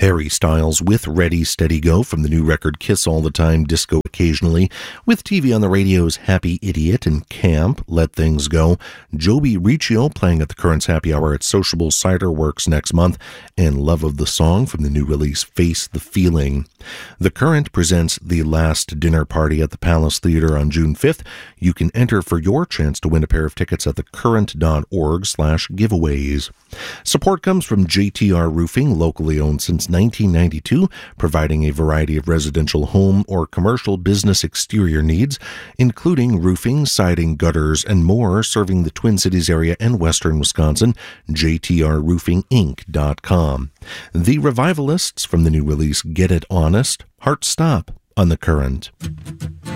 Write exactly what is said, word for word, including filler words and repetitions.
Harry Styles with Ready, Steady, Go from the new record Kiss All the Time, Disco Occasionally, with T V on the Radio's Happy Idiot and Camp, Let Things Go, Joby Riccio playing at the Currents Happy Hour at Sociable Cider Works next month, and Love of the Song from the new release Face the Feeling. The Current presents The Last Dinner Party at the Palace Theater on June fifth. You can enter for your chance to win a pair of tickets at thecurrent.org slash giveaways. Support comes from J T R Roofing, locally owned since nineteen ninety-two, providing a variety of residential home or commercial business exterior needs, including roofing, siding, gutters, and more, serving the Twin Cities area and western Wisconsin. J T R roofing inc dot com. The Revivalists from the new release Get It Honest, Heart Stop on The Current.